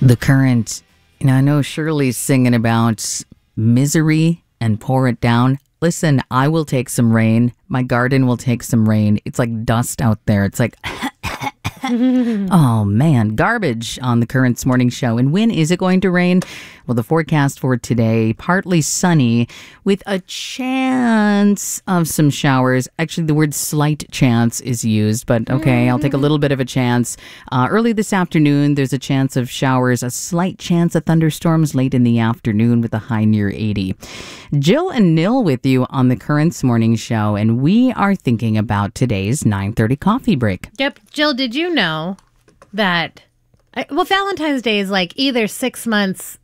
The Current. I know Shirley's singing about misery and pour it down. Listen, I will take some rain. My garden will take some rain. It's like dust out there. It's like, oh man, garbage on the Current's morning show. And when is it going to rain? Well, the forecast for today, partly sunny with a chance of some showers. Actually, the word slight chance is used, but okay, I'll take a little bit of a chance. Early this afternoon, there's a chance of showers, a slight chance of thunderstorms late in the afternoon with a high near 80. Jill and Nil with you on the Current's morning show, and we are thinking about today's 9:30 coffee break. Yep. Jill, did you know that, Valentine's Day is like either 6 months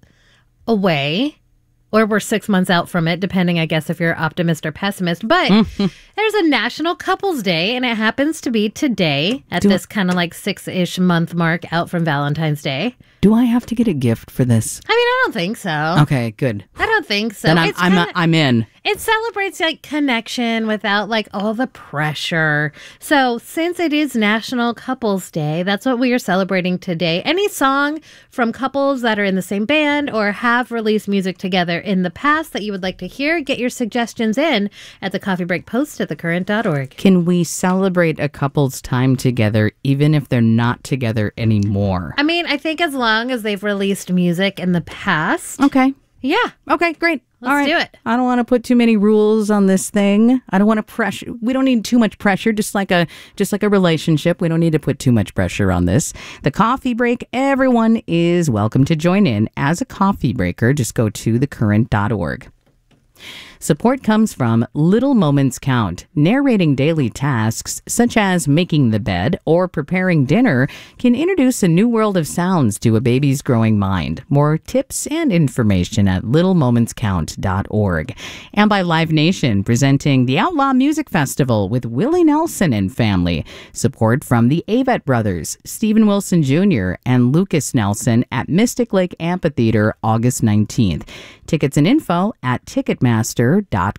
away or we're 6 months out from it, depending, I guess, if you're optimist or pessimist. But there's a National Couples Day, and it happens to be today at this kind of like 6-ish month mark out from Valentine's Day. Do I have to get a gift for this? I mean, I don't think so. Okay, good. I don't think so. Then I'm in. It celebrates like connection without like all the pressure. So since it is National Couples Day, that's what we are celebrating today. Any song from couples that are in the same band or have released music together in the past that you would like to hear, get your suggestions in at the Coffee Break Post at thecurrent.org. Can we celebrate a couple's time together even if they're not together anymore? I mean, I think as long as they've released music in the past. Okay. Yeah. Okay, great. Let's All right. do it. I don't want to put too many rules on this thing. I don't want to pressure. We don't need too much pressure, just like a relationship. We don't need to put too much pressure on this. The coffee break, everyone is welcome to join in as a coffee breaker. Just go to thecurrent.org. Support comes from Little Moments Count. Narrating daily tasks, such as making the bed or preparing dinner, can introduce a new world of sounds to a baby's growing mind. More tips and information at littlemomentscount.org. And by Live Nation, presenting the Outlaw Music Festival with Willie Nelson and family. Support from the Avett Brothers, Stephen Wilson Jr., and Lucas Nelson at Mystic Lake Amphitheater, August 19th. Tickets and info at Ticketmaster.com.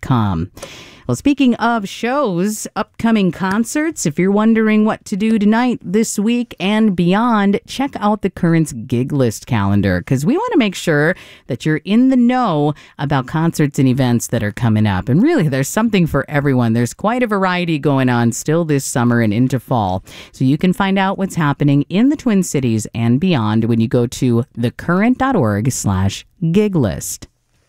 Well, speaking of shows, upcoming concerts, if you're wondering what to do tonight, this week, and beyond, check out the Current's gig list calendar, because we want to make sure that you're in the know about concerts and events that are coming up. And really, there's something for everyone. There's quite a variety going on still this summer and into fall. So you can find out what's happening in the Twin Cities and beyond when you go to thecurrent.org/gig list.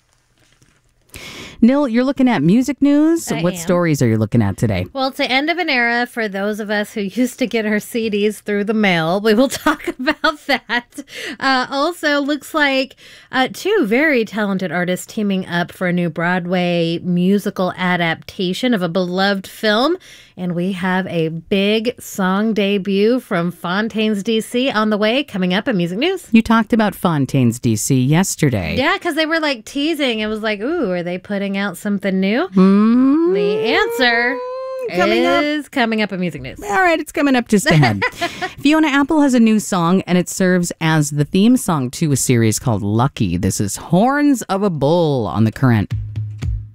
Nil, you're looking at music news. What stories are you looking at today? Well, it's the end of an era for those of us who used to get our CDs through the mail. We will talk about that. Also, looks like two very talented artists teaming up for a new Broadway musical adaptation of a beloved film. And we have a big song debut from Fontaines D.C. on the way, coming up in Music News. You talked about Fontaines D.C. yesterday. Yeah, because they were like teasing. It was like, ooh, are they putting out something new? The answer is coming up in Music News. All right, it's coming up just ahead. Fiona Apple has a new song, and it serves as the theme song to a series called Lucky. This is Horns of a Bull on the Current.